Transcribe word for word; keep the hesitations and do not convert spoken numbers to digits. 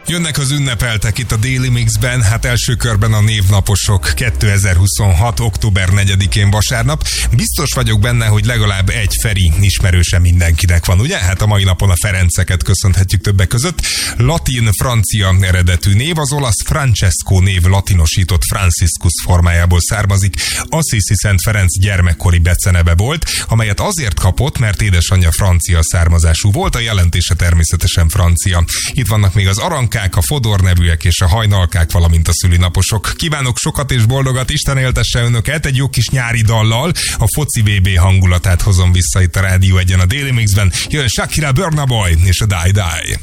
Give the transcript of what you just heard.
Jönnek az ünnepeltek itt a Daily Mixben, hát első körben a névnaposok kétezer-huszonhat. október negyedikén vasárnap. Biztos vagyok benne, hogy legalább egy Feri ismerőse mindenkinek van, ugye? Hát a mai napon a Ferenceket köszönhetjük többek között. Latin-francia eredetű név, az olasz Francesco név latinosított Franciscus formájából származik. Assisi Szent Ferenc gyermekkori beceneve volt, amelyet azért kapott, mert édesanyja francia származású volt, a jelentése természetesen francia. Itt vannak még az Arank, a Fodor nevűek és a Hajnalkák, valamint a szülinaposok. Kívánok sokat és boldogat, Isten éltesse önöket egy jó kis nyári dallal. A foci vé bé hangulatát hozom vissza itt a Rádió Egyen a Daily Mixben. Jön Shakira, Burna Boy és a Die Die.